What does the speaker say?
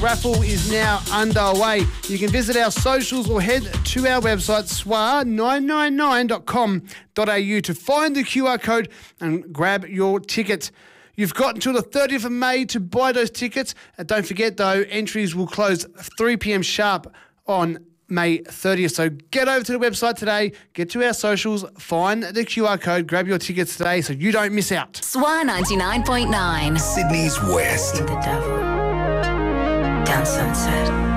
raffle is now underway. You can visit our socials or head to our website, swar999.com.au to find the QR code and grab your ticket. You've got until the 30th of May to buy those tickets. And don't forget, though, entries will close 3 p.m. sharp on May 30th. So get over to the website today, get to our socials, find the QR code, grab your tickets today so you don't miss out. Swar 99.9. Sydney's West. See the devil down Sunset.